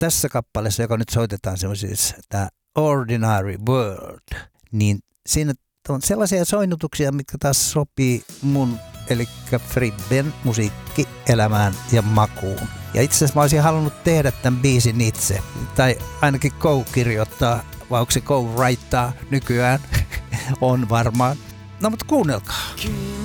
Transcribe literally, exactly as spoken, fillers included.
tässä kappaleessa, joka nyt soitetaan, se on siis tämä Ordinary World, niin siinä on sellaisia soinnutuksia, mitkä taas sopii mun, eli Fribben musiikkielämään ja makuun. Ja itse asiassa mä olisin halunnut tehdä tämän biisin itse, tai ainakin co-kirjoittaa, vai onko se co-writeaa nykyään, on varmaan. No mutta kuunnelkaa.